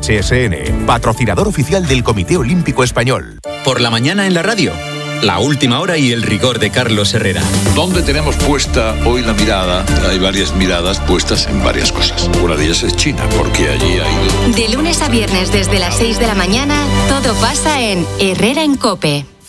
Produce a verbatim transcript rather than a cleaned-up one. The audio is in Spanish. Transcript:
H S N, patrocinador oficial del Comité Olímpico Español. Por la mañana en la radio, la última hora y el rigor de Carlos Herrera. ¿Dónde tenemos puesta hoy la mirada? Hay varias miradas puestas en varias cosas. Una de ellas es China, porque allí ha ido... De lunes a viernes desde las seis de la mañana, todo pasa en Herrera en COPE.